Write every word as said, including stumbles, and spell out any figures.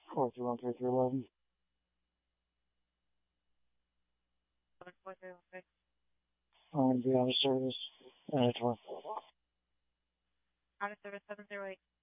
four three one three three eleven. I'm going to be out of service. And it's one. Out of service seven zero eight.